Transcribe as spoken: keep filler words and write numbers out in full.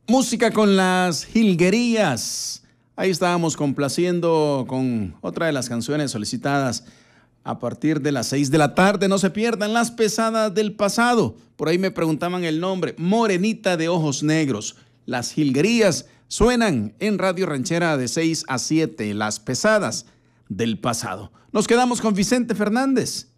Música con las jilguerías. Ahí estábamos complaciendo con otra de las canciones solicitadas a partir de las seis de la tarde. No se pierdan Las Pesadas del Pasado. Por ahí me preguntaban el nombre. Morenita de ojos negros. Las jilguerías suenan en Radio Ranchera de seis a siete. Las Pesadas del Pasado. Nos quedamos con Vicente Fernández.